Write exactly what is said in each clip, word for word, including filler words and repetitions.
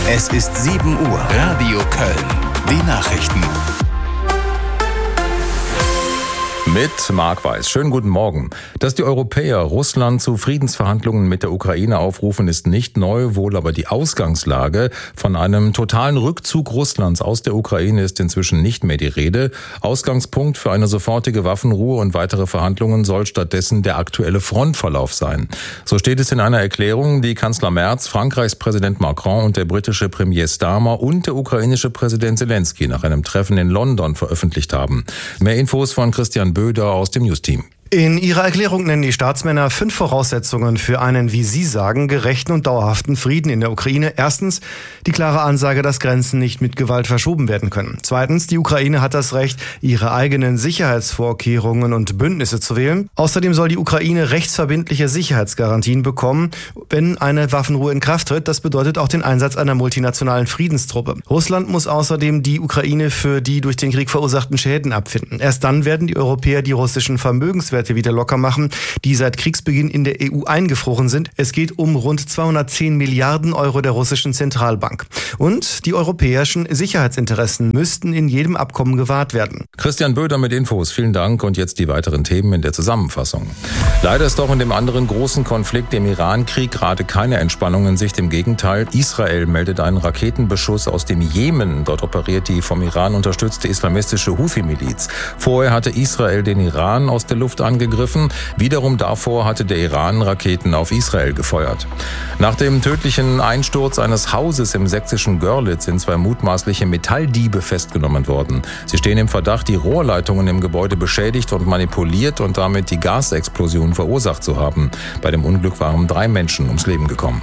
Es ist sieben Uhr. Radio Köln. Die Nachrichten. Mit Marc Weiß. Schönen guten Morgen. Dass die Europäer Russland zu Friedensverhandlungen mit der Ukraine aufrufen, ist nicht neu, wohl aber die Ausgangslage. Von einem totalen Rückzug Russlands aus der Ukraine ist inzwischen nicht mehr die Rede. Ausgangspunkt für eine sofortige Waffenruhe und weitere Verhandlungen soll stattdessen der aktuelle Frontverlauf sein. So steht es in einer Erklärung, die Kanzler Merz, Frankreichs Präsident Macron und der britische Premier Starmer und der ukrainische Präsident Zelensky nach einem Treffen in London veröffentlicht haben. Mehr Infos von Christian Böder aus dem News-Team. In ihrer Erklärung nennen die Staatsmänner fünf Voraussetzungen für einen, wie sie sagen, gerechten und dauerhaften Frieden in der Ukraine. Erstens die klare Ansage, dass Grenzen nicht mit Gewalt verschoben werden können. Zweitens, die Ukraine hat das Recht, ihre eigenen Sicherheitsvorkehrungen und Bündnisse zu wählen. Außerdem soll die Ukraine rechtsverbindliche Sicherheitsgarantien bekommen, wenn eine Waffenruhe in Kraft tritt. Das bedeutet auch den Einsatz einer multinationalen Friedenstruppe. Russland muss außerdem die Ukraine für die durch den Krieg verursachten Schäden abfinden. Erst dann werden die Europäer die russischen Vermögenswerte wieder locker machen, die seit Kriegsbeginn in der E U eingefroren sind. Es geht um rund zweihundertzehn Milliarden Euro der russischen Zentralbank. Und die europäischen Sicherheitsinteressen müssten in jedem Abkommen gewahrt werden. Christian Böder mit Infos. Vielen Dank. Und jetzt die weiteren Themen in der Zusammenfassung. Leider ist doch in dem anderen großen Konflikt, dem Iran-Krieg, gerade keine Entspannung in Sicht. Im Gegenteil, Israel meldet einen Raketenbeschuss aus dem Jemen. Dort operiert die vom Iran unterstützte islamistische Houthi-Miliz. Vorher hatte Israel den Iran aus der Luft angegriffen. Wiederum davor hatte der Iran Raketen auf Israel gefeuert. Nach dem tödlichen Einsturz eines Hauses im sächsischen Görlitz sind zwei mutmaßliche Metalldiebe festgenommen worden. Sie stehen im Verdacht, die Rohrleitungen im Gebäude beschädigt und manipuliert und damit die Gasexplosion verursacht zu haben. Bei dem Unglück waren drei Menschen ums Leben gekommen.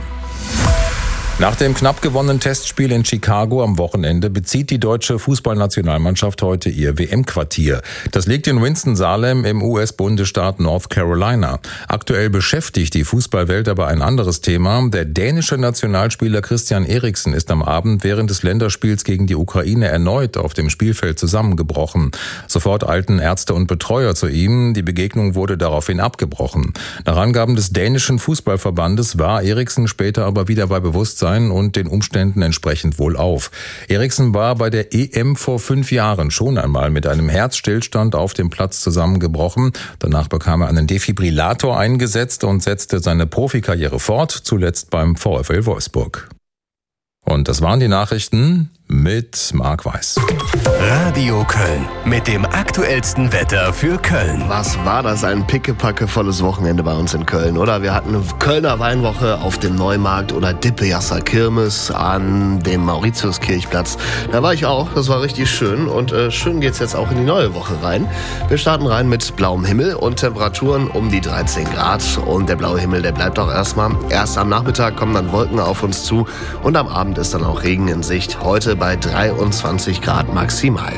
Nach dem knapp gewonnenen Testspiel in Chicago am Wochenende bezieht die deutsche Fußballnationalmannschaft heute ihr W M-Quartier. Das liegt in Winston-Salem im U S-Bundesstaat North Carolina. Aktuell beschäftigt die Fußballwelt aber ein anderes Thema. Der dänische Nationalspieler Christian Eriksen ist am Abend während des Länderspiels gegen die Ukraine erneut auf dem Spielfeld zusammengebrochen. Sofort eilten Ärzte und Betreuer zu ihm. Die Begegnung wurde daraufhin abgebrochen. Nach Angaben des dänischen Fußballverbandes war Eriksen später aber wieder bei Bewusstsein und den Umständen entsprechend wohl auf. Eriksen war bei der E M vor fünf Jahren schon einmal mit einem Herzstillstand auf dem Platz zusammengebrochen. Danach bekam er einen Defibrillator eingesetzt und setzte seine Profikarriere fort, zuletzt beim VfL Wolfsburg. Und das waren die Nachrichten mit Marc Weiß. Radio Köln mit dem aktuellsten Wetter für Köln. Was war das? Ein pickepackevolles Wochenende bei uns in Köln, oder? Wir hatten eine Kölner Weinwoche auf dem Neumarkt oder Dippejasser Kirmes an dem Mauritiuskirchplatz. Da war ich auch, das war richtig schön und äh, schön geht's jetzt auch in die neue Woche rein. Wir starten rein mit blauem Himmel und Temperaturen um die dreizehn Grad und der blaue Himmel, der bleibt auch erstmal. Erst am Nachmittag kommen dann Wolken auf uns zu und am Abend ist dann auch Regen in Sicht. Heute bei dreiundzwanzig Grad maximal.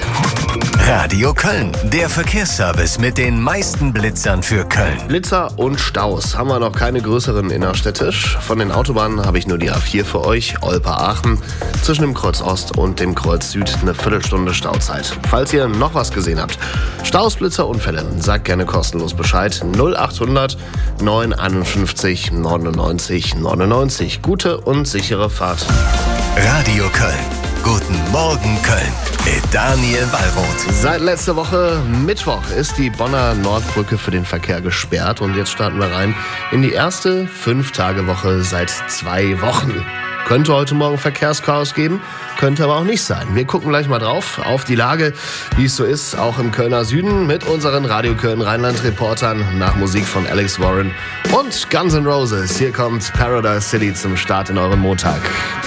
Radio Köln, der Verkehrsservice mit den meisten Blitzern für Köln. Blitzer und Staus haben wir noch keine größeren innerstädtisch. Von den Autobahnen habe ich nur die A vier für euch, Olpe-Aachen. Zwischen dem Kreuz Ost und dem Kreuz Süd eine Viertelstunde Stauzeit. Falls ihr noch was gesehen habt, Staus, Blitzer, Unfälle, sagt gerne kostenlos Bescheid. null achthundert neunhunderteinundfünfzig neunundneunzig neunundneunzig. Gute und sichere Fahrt. Radio Köln. Guten Morgen Köln mit Daniel Wallroth. Seit letzter Woche Mittwoch ist die Bonner Nordbrücke für den Verkehr gesperrt und jetzt starten wir rein in die erste Fünf-Tage-Woche seit zwei Wochen. Könnte heute Morgen Verkehrschaos geben, könnte aber auch nicht sein. Wir gucken gleich mal drauf auf die Lage, wie es so ist, auch im Kölner Süden mit unseren Radio Köln Rheinland-Reportern nach Musik von Alex Warren und Guns N' Roses. Hier kommt Paradise City zum Start in euren Montag.